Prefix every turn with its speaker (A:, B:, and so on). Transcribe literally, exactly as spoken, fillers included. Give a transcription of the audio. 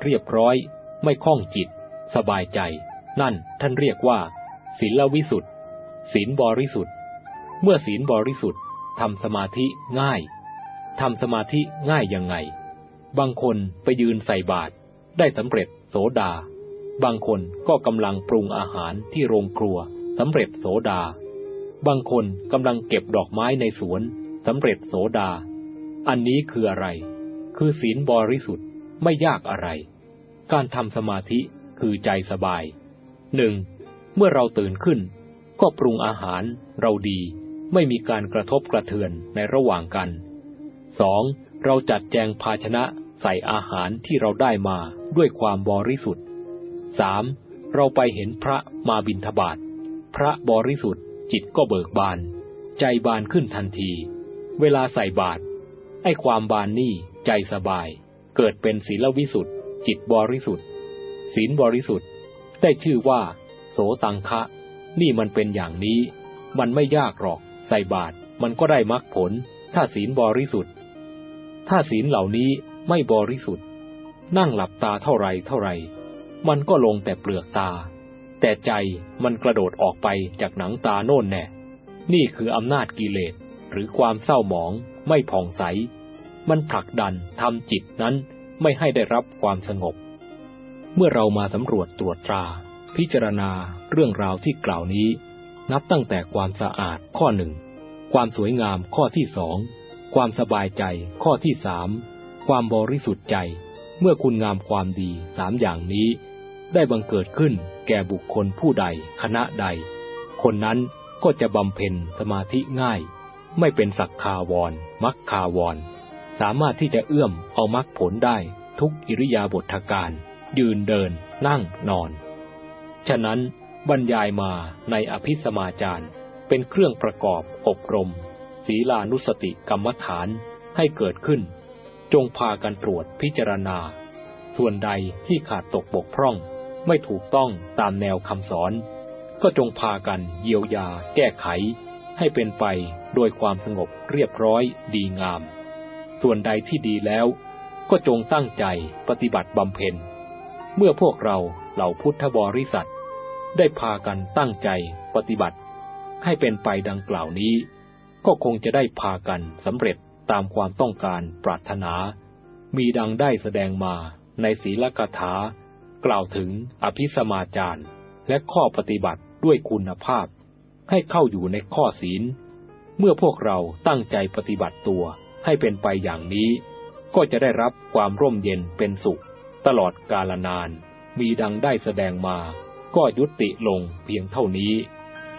A: เรียบร้อยไม่ข้องจิตสบายใจนั่นท่านเรียกว่าศีลวิสุทธิ์ศีลบริสุทธิ์เมื่อศีลบริสุทธิ์ทำสมาธิง่ายทำสมาธิง่ายยังไงบางคนไปยืนใส่บาตรได้สำเร็จโสดาบางคนก็กำลังปรุงอาหารที่โรงครัวสำเร็จโสดาบางคนกำลังเก็บดอกไม้ในสวนสำเร็จโสดาอันนี้คืออะไรคือศีลบริสุทธิ์ไม่ยากอะไรการทำสมาธิคือใจสบายหนึ่งเมื่อเราตื่นขึ้นก็ปรุงอาหารเราดีไม่มีการกระทบกระเทือนในระหว่างกันสองเราจัดแจงภาชนะใส่อาหารที่เราได้มาด้วยความบริสุทธิ์สามเราไปเห็นพระมาบิณฑบาตพระบริสุทธิ์จิตก็เบิกบานใจบานขึ้นทันทีเวลาใส่บาตรไอ้ความบานนี่ใจสบายเกิดเป็นศีลวิสุทธิ์จิตบริสุทธิ์ศีลบริสุทธิ์ได้ชื่อว่าโสตังคะนี่มันเป็นอย่างนี้มันไม่ยากหรอกใส่บาตรมันก็ได้มรรคผลถ้าศีลบริสุทธิ์ถ้าศีลเหล่านี้ไม่บริสุทธิ์นั่งหลับตาเท่าไรเท่าไรมันก็ลงแต่เปลือกตาแต่ใจมันกระโดดออกไปจากหนังตาโน่นแน่นี่คืออำนาจกิเลสหรือความเศร้าหมองไม่ผ่องใสมันผลักดันทำจิตนั้นไม่ให้ได้รับความสงบเมื่อเรามาสำรวจตรวจตราพิจารณาเรื่องราวที่กล่าวนี้นับตั้งแต่ความสะอาดข้อหนึ่งความสวยงามข้อที่สองความสบายใจข้อที่สามความบริสุทธิ์ใจเมื่อคุณงามความดีสามอย่างนี้ได้บังเกิดขึ้นแก่บุคคลผู้ใดคณะใดคนนั้นก็จะบำเพ็ญสมาธิง่ายไม่เป็นสักขาวรมัคคาวรสามารถที่จะเอื้อมเอามรรคผลได้ทุกอิริยาบถการยืนเดินนั่งนอนฉะนั้นบรรยายมาในอภิสมาจารเป็นเครื่องประกอบอบรมศีลานุสติกรรมฐานให้เกิดขึ้นจงพากันตรวจพิจารณาส่วนใดที่ขาดตกบกพร่องไม่ถูกต้องตามแนวคำสอนก็จงพากันเยียวยาแก้ไขให้เป็นไปโดยความสงบเรียบร้อยดีงามส่วนใดที่ดีแล้วก็จงตั้งใจปฏิบัติบำเพ็ญเมื่อพวกเราเหล่าพุทธบริษัทได้พากันตั้งใจปฏิบัติให้เป็นไปดังกล่าวนี้ก็คงจะได้พากันสำเร็จตามความต้องการปรารถนามีดังได้แสดงมาในศีลกถากล่าวถึงอภิสมาจารและข้อปฏิบัติด้วยคุณภาพให้เข้าอยู่ในข้อศีลเมื่อพวกเราตั้งใจปฏิบัติตัวให้เป็นไปอย่างนี้ก็จะได้รับความร่มเย็นเป็นสุขตลอดกาลนานมีดังได้แสดงมาก็ยุติลงเพียงเท่านี้